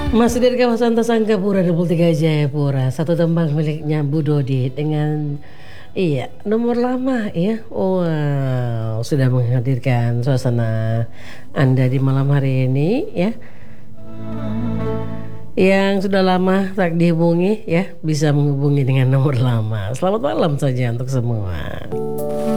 Masih dari kawasan Tasangkapura 23 Jayapura, satu tembang miliknya Bu Dodi dengan nomor lama ya. Wow, sudah menghadirkan suasana Anda di malam hari ini ya. Yang sudah lama tak dihubungi ya, bisa menghubungi dengan nomor lama. Selamat malam saja untuk semua.